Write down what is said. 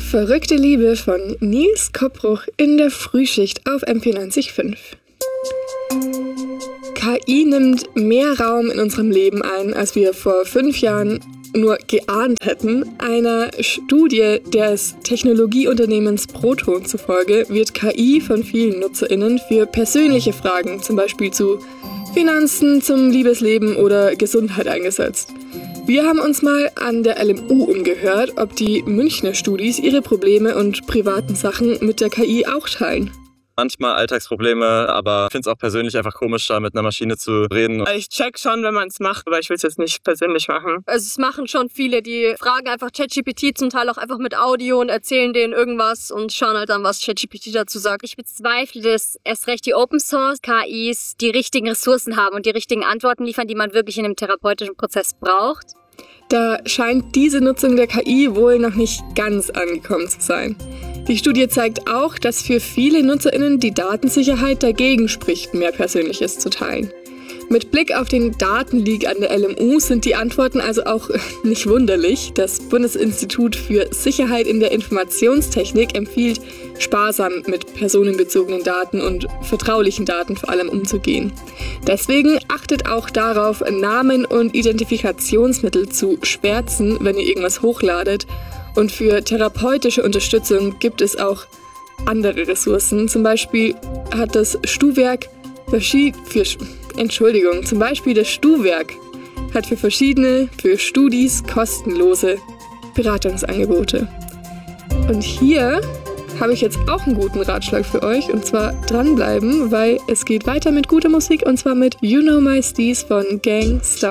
Verrückte Liebe von Nils Koppbruch in der Frühschicht auf MP90.5. KI nimmt mehr Raum in unserem Leben ein, als wir vor 5 Jahren nur geahnt hätten. Einer Studie des Technologieunternehmens Proton zufolge wird KI von vielen NutzerInnen für persönliche Fragen, zum Beispiel zu Finanzen, zum Liebesleben oder Gesundheit eingesetzt. Wir haben uns mal an der LMU umgehört, ob die Münchner Studis ihre Probleme und privaten Sachen mit der KI auch teilen. Manchmal Alltagsprobleme, aber ich finde es auch persönlich einfach komisch, da mit einer Maschine zu reden. Ich check schon, wenn man es macht, aber ich will es jetzt nicht persönlich machen. Also es machen schon viele, die fragen einfach ChatGPT zum Teil auch einfach mit Audio und erzählen denen irgendwas und schauen halt dann, was ChatGPT dazu sagt. Ich bezweifle, dass erst recht die Open-Source-KIs die richtigen Ressourcen haben und die richtigen Antworten liefern, die man wirklich in einem therapeutischen Prozess braucht. Da scheint diese Nutzung der KI wohl noch nicht ganz angekommen zu sein. Die Studie zeigt auch, dass für viele NutzerInnen die Datensicherheit dagegen spricht, mehr Persönliches zu teilen. Mit Blick auf den Datenleak an der LMU sind die Antworten also auch nicht wunderlich. Das Bundesinstitut für Sicherheit in der Informationstechnik empfiehlt, sparsam mit personenbezogenen Daten und vertraulichen Daten vor allem umzugehen. Deswegen achtet auch darauf, Namen und Identifikationsmittel zu schwärzen, wenn ihr irgendwas hochladet. Und für therapeutische Unterstützung gibt es auch andere Ressourcen. Zum Beispiel hat das Stuwerk hat für Studis kostenlose Beratungsangebote. Und hier habe ich jetzt auch einen guten Ratschlag für euch, und zwar dranbleiben, weil es geht weiter mit guter Musik, und zwar mit You Know My Steez von Gang Starr.